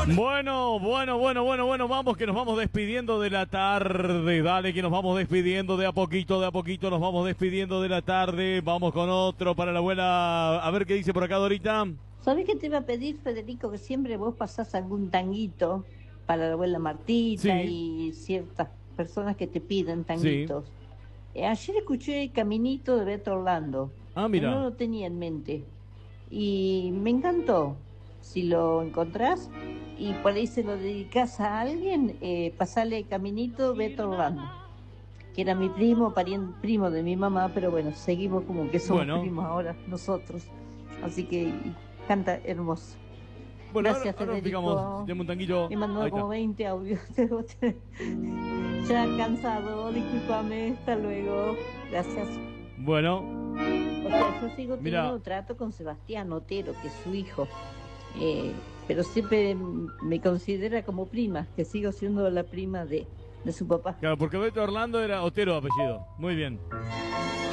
Bueno, vamos que nos vamos despidiendo de la tarde, dale que nos vamos despidiendo de a poquito nos vamos despidiendo de la tarde, vamos con otro para la abuela, a ver qué dice por acá Dorita. ¿Sabés qué te iba a pedir, Federico? Que siempre vos pasás algún tanguito para la abuela Martita y ciertas personas que te piden tanguitos. Ayer escuché Caminito de Beto Orlando. Mira. No lo tenía en mente. Y me encantó. Si lo encontrás y por ahí se lo dedicás a alguien, pasale Caminito Beto Orlando. Que era mi primo, primo de mi mamá, pero bueno, seguimos como que somos primos ahora nosotros. Así que canta hermoso. Bueno, gracias, ahora Federico. digamos, de un tanguillo. Me mandó como 20 audios. Ya cansado, discúlpame, hasta luego. Gracias. Bueno. O sea, yo sigo teniendo trato con Sebastián Otero, que es su hijo. Pero siempre me considera como prima, que sigo siendo la prima de su papá. Claro, porque Beto Orlando era Otero apellido. Muy bien.